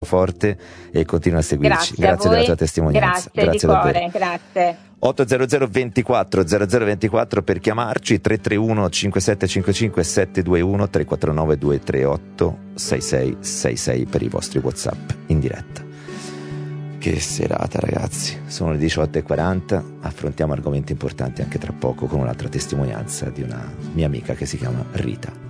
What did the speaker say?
forte e continua a seguirci. Grazie della tua testimonianza. Grazie di cuore, grazie. 800 24 0024 per chiamarci, 331 5755 721 349 238 6666 per i vostri WhatsApp in diretta. Che serata, ragazzi, sono le 18:40, affrontiamo argomenti importanti anche tra poco con un'altra testimonianza di una mia amica che si chiama Rita.